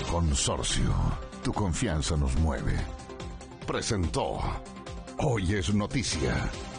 Consorcio, tu confianza nos mueve. Presentó Hoy es Noticia.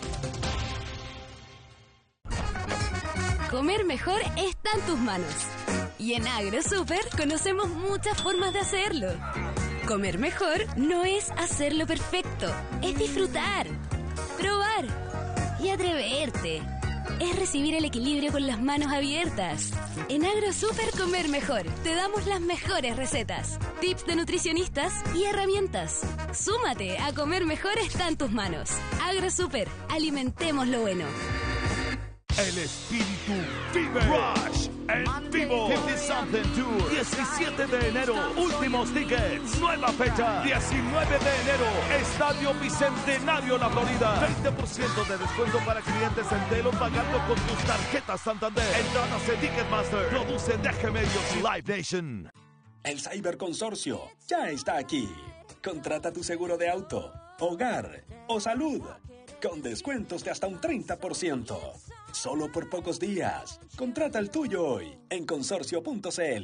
Comer mejor está en tus manos. Y en AgroSuper conocemos muchas formas de hacerlo. Comer mejor no es hacerlo perfecto, es disfrutar, probar y atreverte. Es recibir el equilibrio con las manos abiertas. En AgroSuper Comer Mejor te damos las mejores recetas, tips de nutricionistas y herramientas. Súmate a Comer Mejor está en tus manos. AgroSuper, alimentemos lo bueno. El espíritu vive. Rush en vivo. 50 Something Tour. 17 de enero. Últimos tickets. Nueva fecha. 19 de enero. Estadio Bicentenario, La Florida. 20% de descuento para clientes Entelo pagando con tus tarjetas Santander. Entradas en Ticketmaster. Produce Deje Medios y Live Nation. El Cyberconsorcio ya está aquí. Contrata tu seguro de auto, hogar o salud con descuentos de hasta un 30%. Solo por pocos días. Contrata el tuyo hoy en consorcio.cl.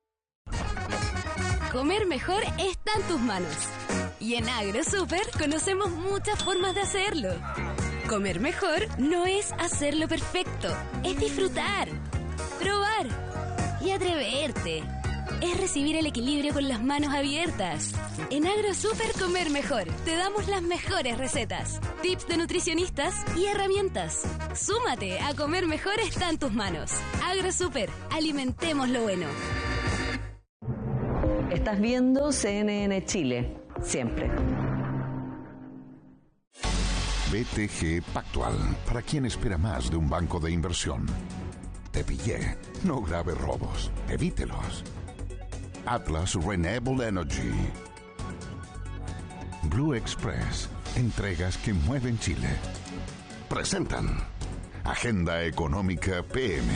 Comer mejor está en tus manos. Y en AgroSuper conocemos muchas formas de hacerlo. Comer mejor no es hacerlo perfecto, es disfrutar, probar y atreverte. Es recibir el equilibrio con las manos abiertas. En AgroSuper Comer Mejor te damos las mejores recetas, tips de nutricionistas y herramientas. Súmate a Comer Mejor está en tus manos. AgroSuper, alimentemos lo bueno. Estás viendo CNN Chile, siempre. BTG Pactual, para quien espera más de un banco de inversión. Te pillé, no grave robos, evítelos. Atlas Renewable Energy. Blue Express, entregas que mueven Chile. Presentan Agenda Económica PM.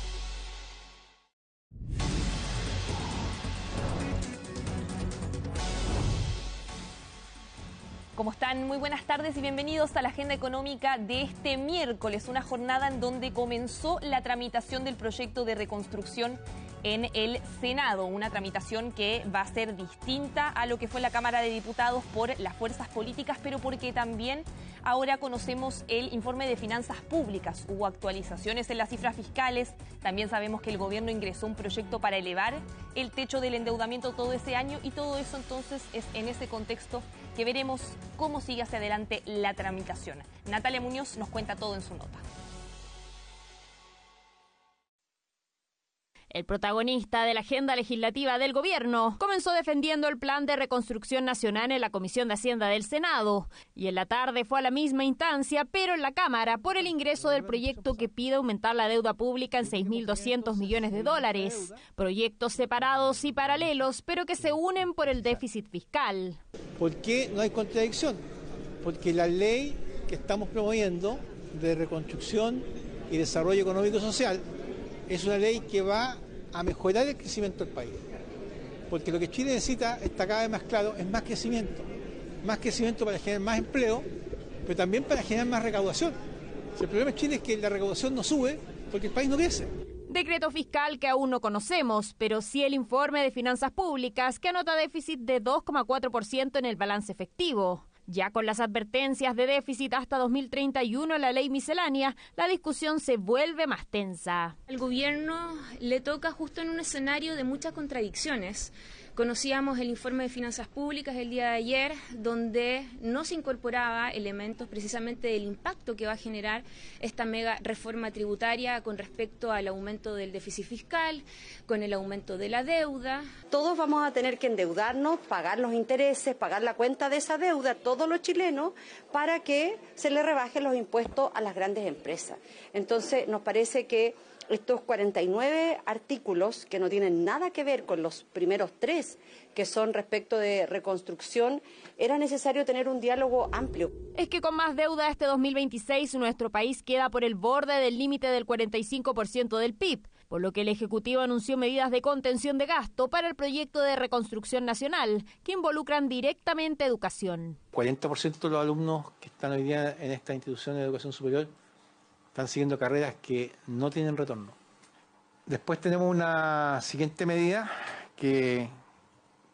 ¿Cómo están? Muy buenas tardes y bienvenidos a la Agenda Económica de este miércoles, una jornada en donde comenzó la tramitación del proyecto de reconstrucción en el Senado, una tramitación que va a ser distinta a lo que fue la Cámara de Diputados por las fuerzas políticas, pero porque también ahora conocemos el informe de finanzas públicas. Hubo actualizaciones en las cifras fiscales, también sabemos que el gobierno ingresó un proyecto para elevar el techo del endeudamiento todo ese año y todo eso entonces es en ese contexto que veremos cómo sigue hacia adelante la tramitación. Natalia Muñoz nos cuenta todo en su nota. El protagonista de la agenda legislativa del gobierno comenzó defendiendo el plan de reconstrucción nacional en la Comisión de Hacienda del Senado y en la tarde fue a la misma instancia, pero en la Cámara, por el ingreso del proyecto que pide aumentar la deuda pública en $6.200 millones. Proyectos separados y paralelos, pero que se unen por el déficit fiscal. ¿Por qué no hay contradicción? Porque la ley que estamos promoviendo de reconstrucción y desarrollo económico y social es una ley que va a mejorar el crecimiento del país. Porque lo que Chile necesita, está cada vez más claro, es más crecimiento. Más crecimiento para generar más empleo, pero también para generar más recaudación. El problema de Chile es que la recaudación no sube porque el país no crece. Decreto fiscal que aún no conocemos, pero sí el informe de finanzas públicas que anota déficit de 2,4% en el balance efectivo. Ya con las advertencias de déficit hasta 2031 en la ley miscelánea, la discusión se vuelve más tensa. Al gobierno le toca justo en un escenario de muchas contradicciones. Conocíamos el informe de finanzas públicas el día de ayer, donde no se incorporaba elementos precisamente del impacto que va a generar esta mega reforma tributaria con respecto al aumento del déficit fiscal, con el aumento de la deuda. Todos vamos a tener que endeudarnos, pagar los intereses, pagar la cuenta de esa deuda, todos los chilenos, para que se le rebajen los impuestos a las grandes empresas. Entonces, nos parece que estos 49 artículos que no tienen nada que ver con los primeros 3, que son respecto de reconstrucción, era necesario tener un diálogo amplio. Es que con más deuda este 2026 nuestro país queda por el borde del límite del 45% del PIB, por lo que el Ejecutivo anunció medidas de contención de gasto para el proyecto de reconstrucción nacional, que involucran directamente educación. 40% de los alumnos que están hoy día en esta institución de educación superior están siguiendo carreras que no tienen retorno. Después tenemos una siguiente medida que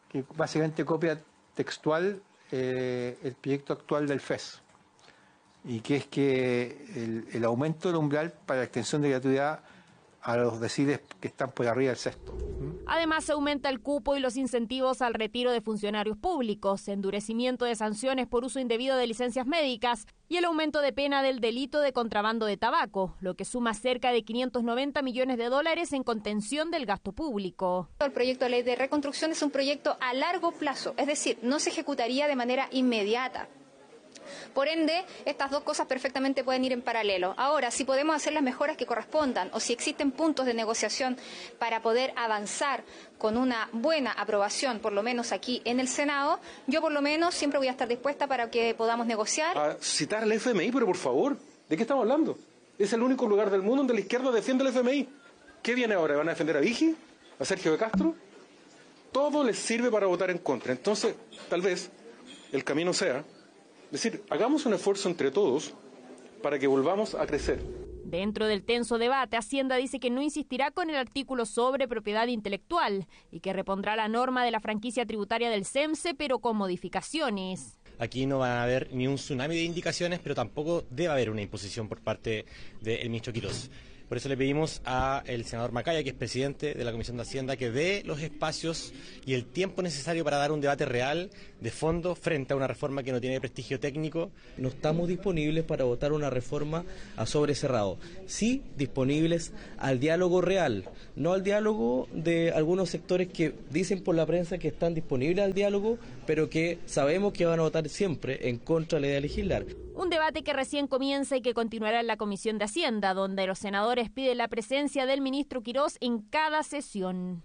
que básicamente copia textual el proyecto actual del FES, y que es que el aumento del umbral para la extensión de gratuidad a los deciles que están por arriba del sexto. Además, se aumenta el cupo y los incentivos al retiro de funcionarios públicos, endurecimiento de sanciones por uso indebido de licencias médicas y el aumento de pena del delito de contrabando de tabaco, lo que suma cerca de 590 millones de dólares en contención del gasto público. El proyecto de ley de reconstrucción es un proyecto a largo plazo, es decir, no se ejecutaría de manera inmediata. Por ende, estas dos cosas perfectamente pueden ir en paralelo. Ahora, si podemos hacer las mejoras que correspondan o si existen puntos de negociación para poder avanzar con una buena aprobación, por lo menos aquí en el Senado, yo por lo menos siempre voy a estar dispuesta para que podamos negociar. A citar al FMI, pero por favor, ¿de qué estamos hablando? Es el único lugar del mundo donde la izquierda defiende al FMI. ¿Qué viene ahora? ¿Van a defender a Vigi? ¿A Sergio de Castro? Todo les sirve para votar en contra. Entonces, tal vez el camino sea... Es decir, hagamos un esfuerzo entre todos para que volvamos a crecer. Dentro del tenso debate, Hacienda dice que no insistirá con el artículo sobre propiedad intelectual y que repondrá la norma de la franquicia tributaria del CEMSE, pero con modificaciones. Aquí no va a haber ni un tsunami de indicaciones, pero tampoco debe haber una imposición por parte del ministro Quirós. Por eso le pedimos al senador Macaya, que es presidente de la Comisión de Hacienda, que dé los espacios y el tiempo necesario para dar un debate real, de fondo, frente a una reforma que no tiene prestigio técnico. No estamos disponibles para votar una reforma a sobre cerrado. Sí disponibles al diálogo real, no al diálogo de algunos sectores que dicen por la prensa que están disponibles al diálogo, pero que sabemos que van a votar siempre en contra de la idea de legislar. Un debate que recién comienza y que continuará en la Comisión de Hacienda, donde los senadores piden la presencia del ministro Quirós en cada sesión.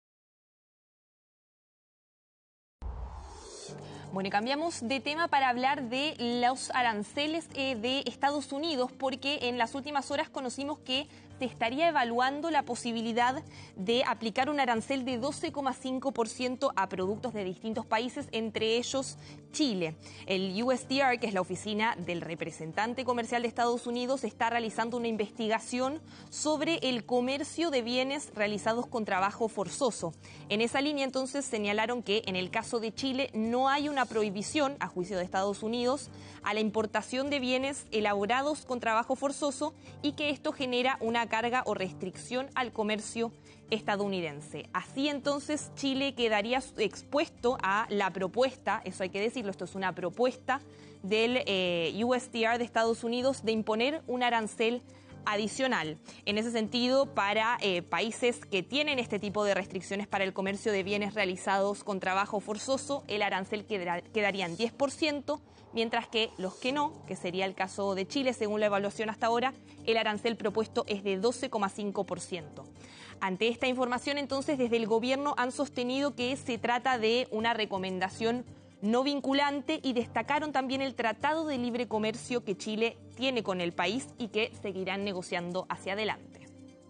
Bueno, y cambiamos de tema para hablar de los aranceles de Estados Unidos, porque en las últimas horas conocimos que se estaría evaluando la posibilidad de aplicar un arancel de 12,5% a productos de distintos países, entre ellos Chile. El USTR, que es la oficina del representante comercial de Estados Unidos, está realizando una investigación sobre el comercio de bienes realizados con trabajo forzoso. En esa línea, entonces, señalaron que en el caso de Chile no hay una prohibición, a juicio de Estados Unidos, a la importación de bienes elaborados con trabajo forzoso y que esto genera una carga o restricción al comercio estadounidense. Así entonces Chile quedaría expuesto a la propuesta, eso hay que decirlo, esto es una propuesta del USTR de Estados Unidos de imponer un arancel adicional. En ese sentido, para países que tienen este tipo de restricciones para el comercio de bienes realizados con trabajo forzoso, el arancel quedaría en 10%, mientras que los que no, que sería el caso de Chile, según la evaluación hasta ahora, el arancel propuesto es de 12,5%. Ante esta información, entonces, desde el gobierno han sostenido que se trata de una recomendación no vinculante y destacaron también el Tratado de Libre Comercio que Chile tiene con el país y que seguirán negociando hacia adelante.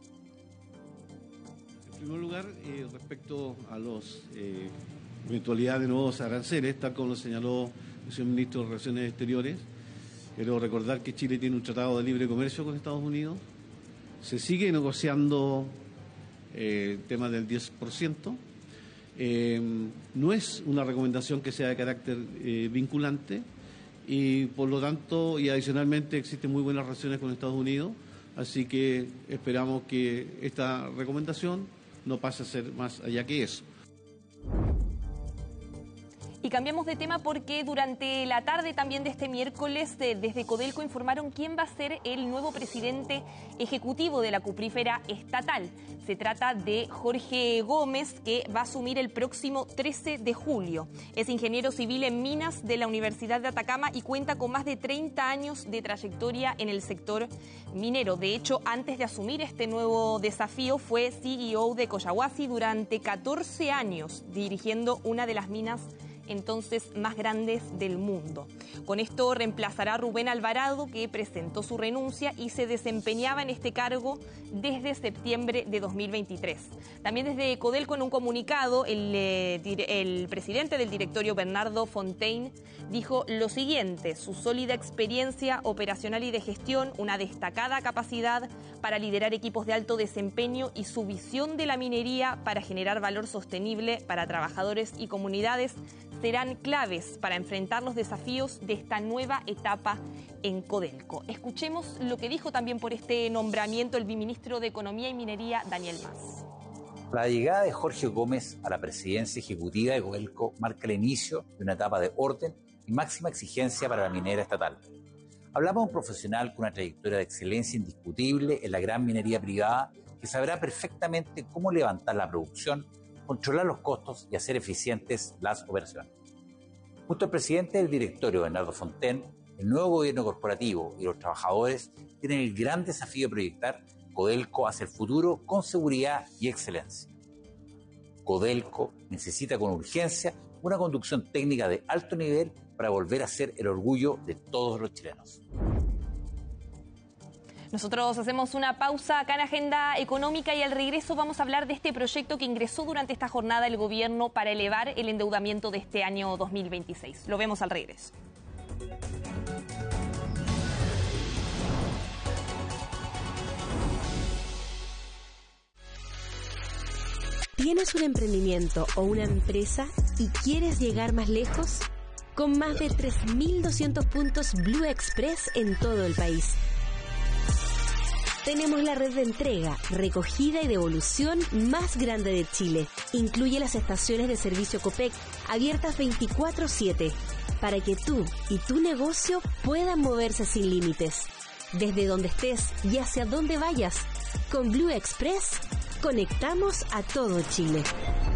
En primer lugar, respecto a los eventualidad de nuevos aranceles, tal como lo señaló el señor Ministro de Relaciones Exteriores, quiero recordar que Chile tiene un tratado de libre comercio con Estados Unidos. Se sigue negociando el tema del 10%. No es una recomendación que sea de carácter vinculante y por lo tanto y adicionalmente existen muy buenas relaciones con Estados Unidos, así que esperamos que esta recomendación no pase a ser más allá que eso. Y cambiamos de tema porque durante la tarde también de este miércoles desde Codelco informaron quién va a ser el nuevo presidente ejecutivo de la cuprífera estatal. Se trata de Jorge Gómez, que va a asumir el próximo 13 de julio. Es ingeniero civil en minas de la Universidad de Atacama y cuenta con más de 30 años de trayectoria en el sector minero. De hecho, antes de asumir este nuevo desafío fue CEO de Collahuasi durante 14 años, dirigiendo una de las minas entonces más grandes del mundo. Con esto reemplazará a Rubén Alvarado, que presentó su renuncia y se desempeñaba en este cargo desde septiembre de 2023. También desde Codelco, en un comunicado, el presidente del directorio, Bernardo Fontaine, dijo lo siguiente: su sólida experiencia operacional y de gestión, una destacada capacidad para liderar equipos de alto desempeño y su visión de la minería para generar valor sostenible para trabajadores y comunidades serán claves para enfrentar los desafíos de esta nueva etapa en Codelco. Escuchemos lo que dijo también por este nombramiento el viceministro de Economía y Minería, Daniel Mas. La llegada de Jorge Gómez a la presidencia ejecutiva de Codelco marca el inicio de una etapa de orden y máxima exigencia para la minera estatal. Hablamos de un profesional con una trayectoria de excelencia indiscutible en la gran minería privada, que sabrá perfectamente cómo levantar la producción, controlar los costos y hacer eficientes las operaciones. Junto al presidente del directorio, Bernardo Fontaine, el nuevo gobierno corporativo y los trabajadores tienen el gran desafío de proyectar Codelco hacia el futuro con seguridad y excelencia. Codelco necesita con urgencia una conducción técnica de alto nivel para volver a ser el orgullo de todos los chilenos. Nosotros hacemos una pausa acá en Agenda Económica y al regreso vamos a hablar de este proyecto que ingresó durante esta jornada el gobierno para elevar el endeudamiento de este año 2026. Lo vemos al regreso. ¿Tienes un emprendimiento o una empresa y quieres llegar más lejos? Con más de 3.200 puntos Blue Express en todo el país. Tenemos la red de entrega, recogida y devolución más grande de Chile. Incluye las estaciones de servicio Copec, abiertas 24/7, para que tú y tu negocio puedan moverse sin límites. Desde donde estés y hacia donde vayas, con Blue Express conectamos a todo Chile.